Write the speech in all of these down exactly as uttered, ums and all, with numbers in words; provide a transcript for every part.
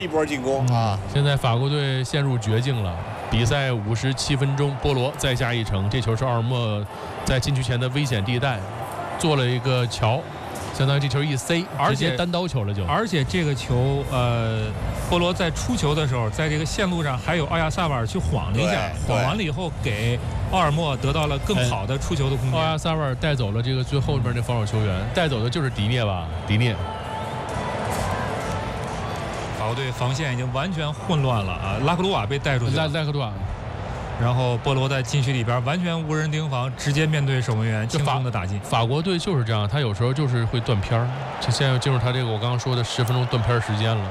一波进攻啊！ 现在法国队陷入绝境了。比赛五十七分钟，波罗再下一城，这球是奥尔莫在禁区前的危险地带做了一个桥，相当于这球一塞，直接单刀球了就。 而且这个球，呃，波罗在出球的时候，在这个线路上还有奥亚萨瓦尔去晃了一下，晃完了以后给奥尔莫得到了更好的出球的空间。 奥亚萨瓦尔带走了这个最后边的防守球员，带走的就是迪涅吧？迪涅。 法国队防线已经完全混乱了啊！拉克鲁瓦被带出去了， 拉克鲁瓦， 然后波罗在禁区里边完全无人盯防，直接面对守门员轻松的打进。 法国队就是这样，他有时候就是会断片儿。这现在进入他这个我刚刚说的十分钟断片时间了。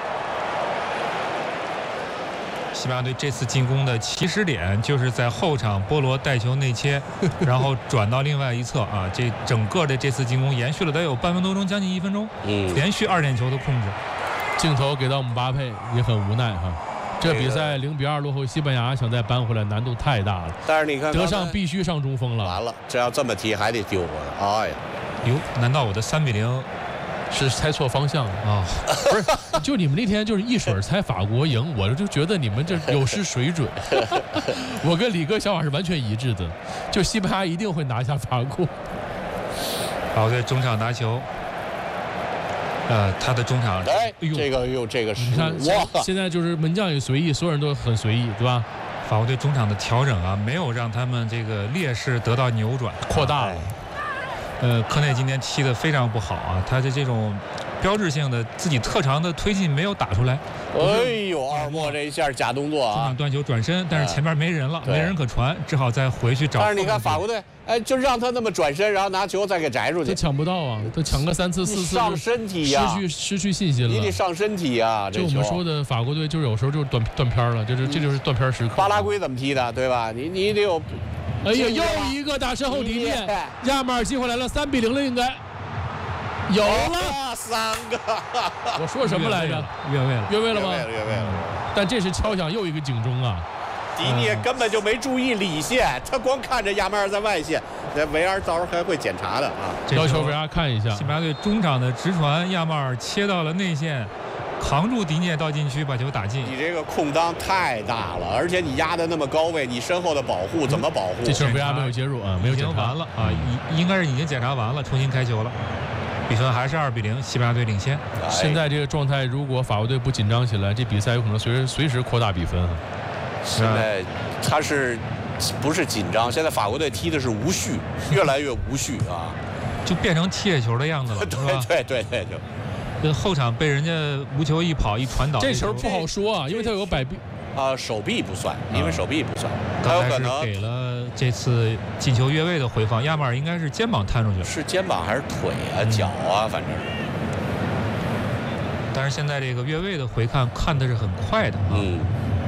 西班牙队这次进攻的起始点就是在后场，波罗带球内切，然后转到另外一侧啊！这整个的这次进攻延续了得有半分多钟，将近一分钟， 嗯， 连续二点球的控制。 镜头给到姆巴佩也很无奈哈，这比赛零比二落后西班牙，想再扳回来难度太大了。 但是你看， 德尚必须上中锋了。 完了，这要这么踢还得丢我了。哎呀， 哟，难道我的三比零是猜错方向了啊？ 不是，就你们那天就是一水猜法国赢，我就觉得你们这有失水准。我跟李哥想法是完全一致的，就西班牙一定会拿下法国。 法国队中场拿球。呃，他的中场， 哎，这个又这个是， 哇！现在就是门将也随意，所有人都很随意，对吧？ 法国队中场的调整啊，没有让他们这个劣势得到扭转， 扩大了。 呃，科内今天踢得非常不好啊，他的这种标志性的自己特长的推进没有打出来。 哎呦，奥尔莫这一下假动作啊！ 中场断球转身，但是前面没人了，没人可传，只好再回去找。 但是你看法国队，哎，就让他那么转身，然后拿球再给摘出去， 他抢不到啊，他抢个三次四次， 上身体呀， 失去失去信心了。 你得上身体呀， 就我们说的法国队，就是有时候就是断断片了，就是这就是断片时刻。 巴拉圭怎么踢的，对吧？你你得有。 哎呀，又一个打身后底线，亚马尔进回来了，三比零了，应该有了三个。 我说什么来着？ 越位了， 越位了吗？ 越位了。 但这是敲响又一个警钟啊！ 迪涅根本就没注意里线，他光看着亚马尔在外线，这维阿到时候还会检查的啊。 要求维阿看一下。 西班牙队中场的直传，亚马尔切到了内线。扛住迪涅到禁区把球打进， 你这个空当太大了，而且你压的那么高位，你身后的保护怎么保护？ 这球维阿没有介入啊，没有检查完了啊，应应该是已经检查完了，重新开球了，比分还是二比零，西班牙队领先。 现在这个状态，如果法国队不紧张起来，这比赛有可能随时随时扩大比分。 现在他是不是紧张？现在法国队踢的是无序，越来越无序啊， 就变成踢野球的样子了， 对对对对，就。 跟后场被人家无球一跑一传导， 这球不好说啊，因为他有摆臂啊，手臂不算，因为手臂不算， 他有可能给了这次进球越位的回放，亚马尔应该是肩膀探出去了， 是肩膀还是腿啊、脚啊，反正是。 但是现在这个越位的回看看的是很快的啊， 嗯。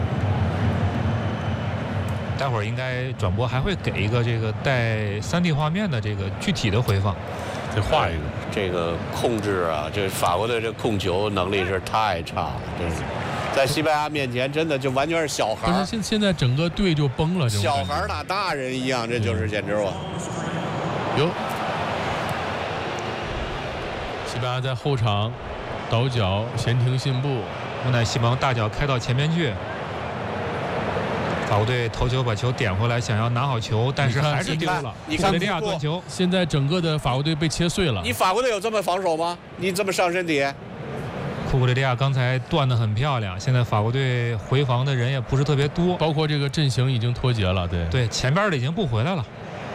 待会儿应该转播还会给一个这个带三 D 画面的这个具体的回放。 得画一个， 这个控制啊，这法国队这控球能力是太差了，真是，在西班牙面前真的就完全是小孩。 但是现现在整个队就崩了， 小孩打大人一样，这就是简直我。 有，西班牙在后场倒脚闲庭信步， 无奈西蒙大脚开到前面去。法国队头球把球点回来，想要拿好球，但是还是丢了。 你看， 库雷利亚断球， 现在整个的法国队被切碎了。 你法国队有这么防守吗？你这么上身体？ 库库雷利亚刚才断得很漂亮，现在法国队回防的人也不是特别多， 包括这个阵型已经脱节了。对对，前边的已经不回来了。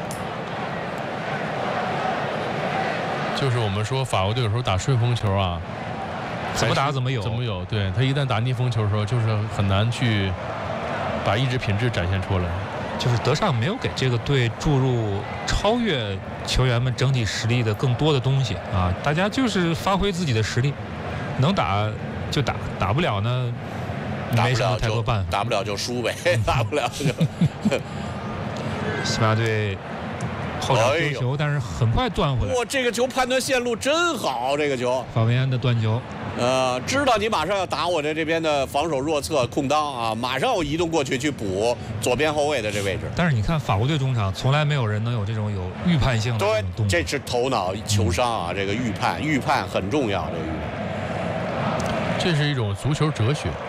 就是我们说法国队有时候打顺风球啊， 怎么打怎么有， 怎么有。对他一旦打逆风球的时候，就是很难去。把意志品质展现出来， 就是德尚没有给这个队注入超越球员们整体实力的更多的东西啊！大家就是发挥自己的实力，能打就打，打不了呢，没什么太多办法， 打不了就输呗，打不了就。 西班牙队后场丢球，但是很快断回来。 哇，这个球判断线路真好，这个球。 法维安的断球。 呃，知道你马上要打我的这边的防守弱侧空当啊，马上我移动过去去补左边后卫的这位置。 但是你看法国队中场，从来没有人能有这种有预判性的这种动作。 对，这是头脑球商啊，这个预判，预判很重要。这个预判， 这是一种足球哲学。